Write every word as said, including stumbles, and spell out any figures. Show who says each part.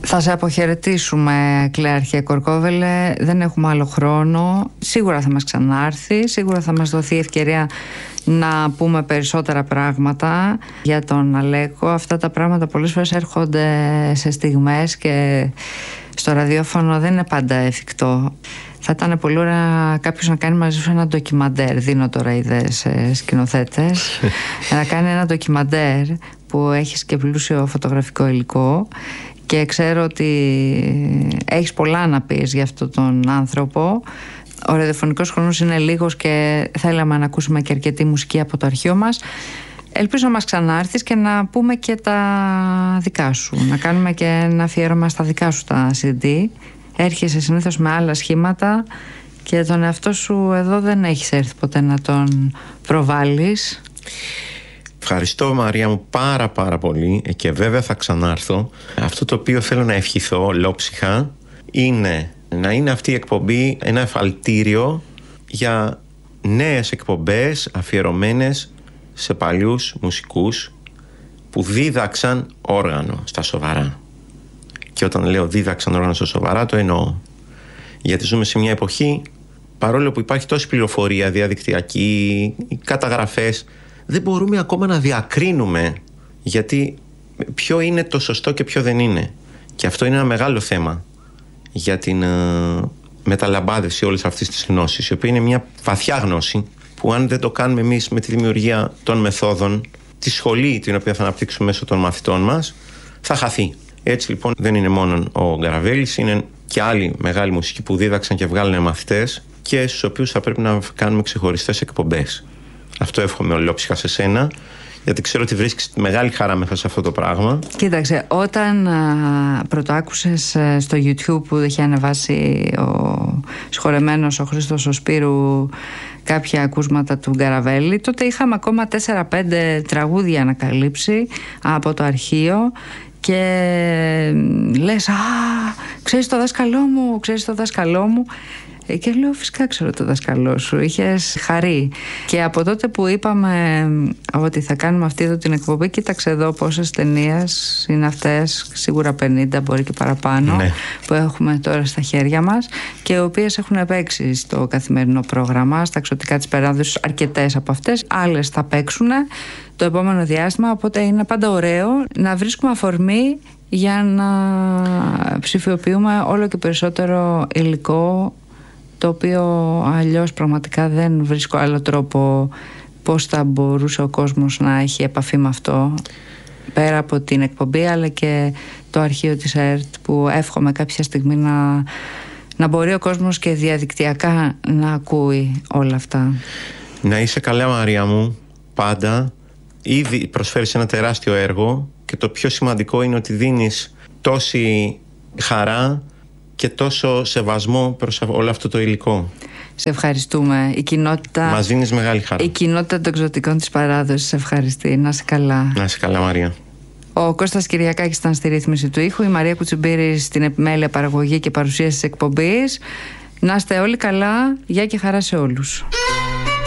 Speaker 1: Θα σε αποχαιρετήσουμε, Κλέαρχε Κορκόβελε. Δεν έχουμε άλλο χρόνο. Σίγουρα θα μας ξανάρθει. Σίγουρα θα μας δοθεί ευκαιρία να πούμε περισσότερα πράγματα για τον Αλέκο. Αυτά τα πράγματα πολλές φορές έρχονται σε στιγμές και στο ραδιόφωνο δεν είναι πάντα εφικτό. Θα ήταν πολύ ωραία κάποιος να κάνει μαζί σου ένα ντοκιμαντέρ. Δίνω τώρα ιδέες σε σκηνοθέτες. Να κάνει ένα ντοκιμαντέρ που έχεις και πλούσιο φωτογραφικό υλικό. Και ξέρω ότι έχεις πολλά να πεις για αυτόν τον άνθρωπο. Ο ραδιοφωνικός χρόνος είναι λίγος και θέλαμε να ακούσουμε και αρκετή μουσική από το αρχείο μας. Ελπίζω να μας ξανάρθεις και να πούμε και τα δικά σου. Να κάνουμε και ένα αφιέρωμα στα δικά σου τα σι ντι. Έρχεσαι συνήθως με άλλα σχήματα και τον εαυτό σου εδώ δεν έχεις έρθει ποτέ να τον προβάλλεις.
Speaker 2: Ευχαριστώ, Μαρία μου, πάρα πάρα πολύ και βέβαια θα ξανάρθω. Αυτό το οποίο θέλω να ευχηθώ ολόψυχα είναι να είναι αυτή η εκπομπή ένα εφαλτήριο για νέες εκπομπές αφιερωμένες σε παλιούς μουσικούς που δίδαξαν όργανο στα σοβαρά. Και όταν λέω δίδαξαν όργανο στα σοβαρά το εννοώ. Γιατί ζούμε σε μια εποχή, παρόλο που υπάρχει τόση πληροφορία διαδικτυακή, καταγραφές, δεν μπορούμε ακόμα να διακρίνουμε γιατί ποιο είναι το σωστό και ποιο δεν είναι. Και αυτό είναι ένα μεγάλο θέμα για την uh, μεταλαμπάδευση όλης αυτής της γνώσης, η οποία είναι μια βαθιά γνώση που αν δεν το κάνουμε εμείς με τη δημιουργία των μεθόδων, τη σχολή την οποία θα αναπτύξουμε μέσω των μαθητών μας, θα χαθεί. Έτσι λοιπόν δεν είναι μόνο ο Γκαραβέλης, είναι και άλλοι μεγάλοι μουσικοί που δίδαξαν και βγάλανε μαθητές και στους οποίους θα πρέπει να κάνουμε ξεχωριστές εκπομπές. Αυτό εύχομαι ολόψυχα σε σένα, γιατί ξέρω ότι βρίσκεις μεγάλη χαρά μέσα σε αυτό το πράγμα.
Speaker 1: Κοίταξε, όταν α, πρωτοάκουσες α, στο YouTube που είχε ανεβάσει ο σχορεμένος ο Χρήστος ο Σπύρου κάποια ακούσματα του Γκαραβέλη, τότε είχαμε ακόμα τέσσερα πέντε τραγούδια ανακαλύψει από το αρχείο και λες, α, ξέρεις το δάσκαλό μου, ξέρεις το δάσκαλό μου. Και λέω, φυσικά ξέρω το δάσκαλό σου, είχες χαρεί. Και από τότε που είπαμε ότι θα κάνουμε αυτή εδώ την εκπομπή, κοίταξε εδώ πόσες ταινίες είναι αυτές, σίγουρα πενήντα, μπορεί και παραπάνω, ναι, που έχουμε τώρα στα χέρια μας και οι οποίες έχουν παίξει στο καθημερινό πρόγραμμα, στα εξωτικά της Περάδος, αρκετές από αυτές, άλλες θα παίξουν το επόμενο διάστημα, οπότε είναι πάντα ωραίο να βρίσκουμε αφορμή για να ψηφιοποιούμε όλο και περισσότερο υλικό, το οποίο αλλιώς πραγματικά δεν βρίσκω άλλο τρόπο πώς θα μπορούσε ο κόσμος να έχει επαφή με αυτό, πέρα από την εκπομπή αλλά και το αρχείο της ΕΡΤ, που εύχομαι κάποια στιγμή να, να μπορεί ο κόσμος και διαδικτυακά να ακούει όλα αυτά.
Speaker 2: Να είσαι καλά, Μαρία μου, πάντα. Ήδη προσφέρεις ένα τεράστιο έργο και το πιο σημαντικό είναι ότι δίνεις τόση χαρά και τόσο σεβασμό προς όλο αυτό το υλικό.
Speaker 1: Σε ευχαριστούμε. Η κοινότητα,
Speaker 2: μας δίνεις μεγάλη χαρά.
Speaker 1: Η κοινότητα των εξωτικών της Παράδοσης σε ευχαριστεί. Να είσαι καλά.
Speaker 2: Να είσαι καλά, Μαρία.
Speaker 1: Ο Κώστας Κυριακάκης ήταν στη ρύθμιση του ήχου, η Μαρία Κουτσουμπύρη στην επιμέλεια παραγωγή και παρουσίαση της εκπομπής. Να είστε όλοι καλά. Γεια και χαρά σε όλους.